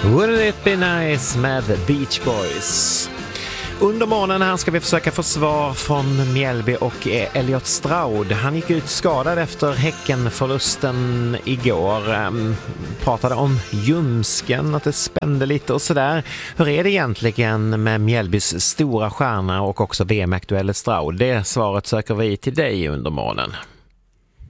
Wouldn't it be nice med Beach Boys. Under morgonen här ska vi försöka få svar från Mjällby och Elliot Stroud. Han gick ut skadad efter Häckenförlusten igår. Pratade om ljumsken, att det spände lite och sådär. Hur är det egentligen med Mjällbys stora stjärna och också VM-aktuelle Stroud? Det svaret söker vi till dig under morgonen.